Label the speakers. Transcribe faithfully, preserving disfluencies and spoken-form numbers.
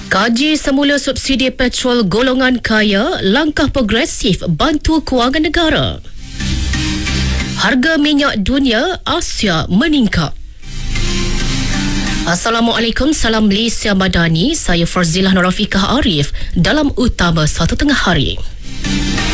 Speaker 1: Kaji semula subsidi petrol golongan kaya, langkah progresif bantu kewangan negara. Harga minyak dunia Asia meningkat. Assalamualaikum, salam Malaysia Madani. Saya Farzilah Norafikah Arif dalam Utama Satu Tengah Hari.